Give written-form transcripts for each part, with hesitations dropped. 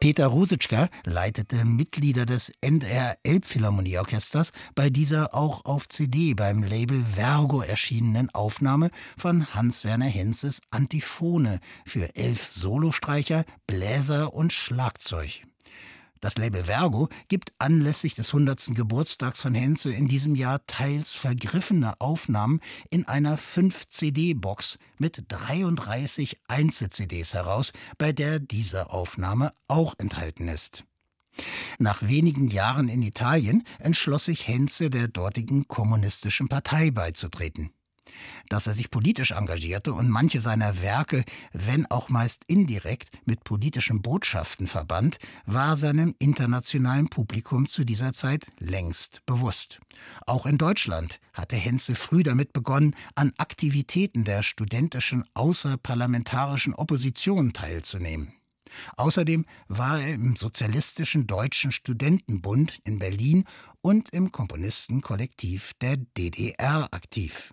Peter Ruzicka leitete Mitglieder des NDR Elbphilharmonieorchesters bei dieser auch auf CD beim Label Vergo erschienenen Aufnahme von Hans-Werner Henzes Antiphone für 11 Solostreicher, Bläser und Schlagzeug. Das Label Vergo gibt anlässlich des 100. Geburtstags von Henze in diesem Jahr teils vergriffene Aufnahmen in einer 5-CD-Box mit 33 Einzel-CDs heraus, bei der diese Aufnahme auch enthalten ist. Nach wenigen Jahren in Italien entschloss sich Henze der dortigen kommunistischen Partei beizutreten. Dass er sich politisch engagierte und manche seiner Werke, wenn auch meist indirekt, mit politischen Botschaften verband, war seinem internationalen Publikum zu dieser Zeit längst bewusst. Auch in Deutschland hatte Henze früh damit begonnen, an Aktivitäten der studentischen außerparlamentarischen Opposition teilzunehmen. Außerdem war er im Sozialistischen Deutschen Studentenbund in Berlin und im Komponistenkollektiv der DDR aktiv.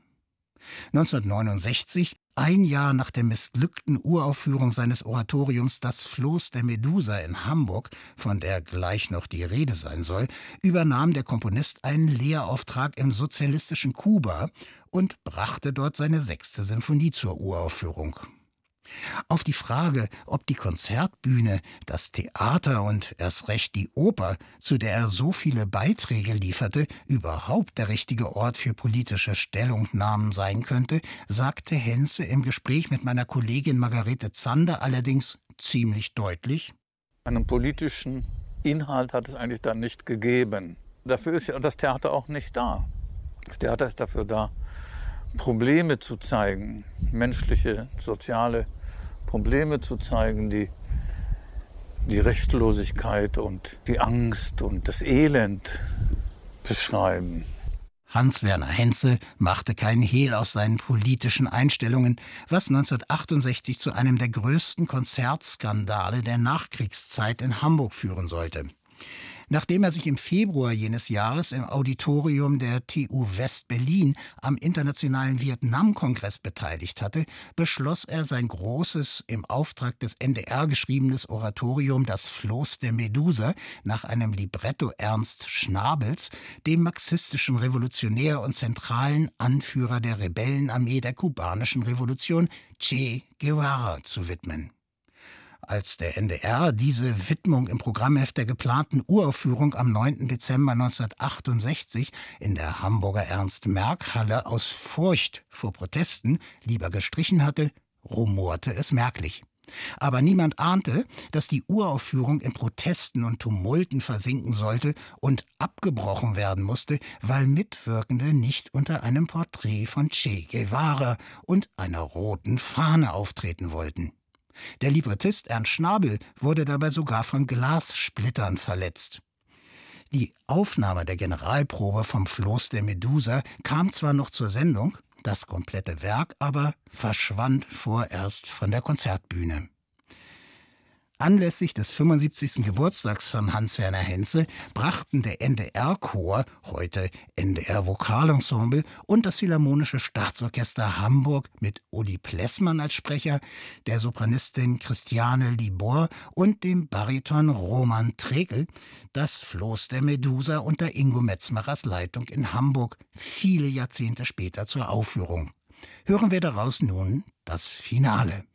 1969, ein Jahr nach der missglückten Uraufführung seines Oratoriums Das Floß der Medusa in Hamburg, von der gleich noch die Rede sein soll, übernahm der Komponist einen Lehrauftrag im sozialistischen Kuba und brachte dort seine 6. Sinfonie zur Uraufführung. Auf die Frage, ob die Konzertbühne, das Theater und erst recht die Oper, zu der er so viele Beiträge lieferte, überhaupt der richtige Ort für politische Stellungnahmen sein könnte, sagte Henze im Gespräch mit meiner Kollegin Margarete Zander allerdings ziemlich deutlich: Einen politischen Inhalt hat es eigentlich dann nicht gegeben. Dafür ist ja das Theater auch nicht da. Das Theater ist dafür da, Probleme zu zeigen, menschliche, soziale Probleme zu zeigen, die Rechtlosigkeit und die Angst und das Elend beschreiben. Hans-Werner Henze machte keinen Hehl aus seinen politischen Einstellungen, was 1968 zu einem der größten Konzertskandale der Nachkriegszeit in Hamburg führen sollte. Nachdem er sich im Februar jenes Jahres im Auditorium der TU West-Berlin am Internationalen Vietnam-Kongress beteiligt hatte, beschloss er sein großes, im Auftrag des NDR geschriebenes Oratorium Das Floß der Medusa nach einem Libretto Ernst Schnabels, dem marxistischen Revolutionär und zentralen Anführer der Rebellenarmee der kubanischen Revolution, Che Guevara, zu widmen. Als der NDR diese Widmung im Programmheft der geplanten Uraufführung am 9. Dezember 1968 in der Hamburger Ernst-Merck-Halle aus Furcht vor Protesten lieber gestrichen hatte, rumorte es merklich. Aber niemand ahnte, dass die Uraufführung in Protesten und Tumulten versinken sollte und abgebrochen werden musste, weil Mitwirkende nicht unter einem Porträt von Che Guevara und einer roten Fahne auftreten wollten. Der Librettist Ernst Schnabel wurde dabei sogar von Glassplittern verletzt. Die Aufnahme der Generalprobe vom Floß der Medusa kam zwar noch zur Sendung, das komplette Werk aber verschwand vorerst von der Konzertbühne. Anlässlich des 75. Geburtstags von Hans-Werner Henze brachten der NDR-Chor, heute NDR-Vokalensemble, und das Philharmonische Staatsorchester Hamburg mit Uli Plessmann als Sprecher, der Sopranistin Christiane Libor und dem Bariton Roman Trekel das Floß der Medusa unter Ingo Metzmachers Leitung in Hamburg viele Jahrzehnte später zur Aufführung. Hören wir daraus nun das Finale.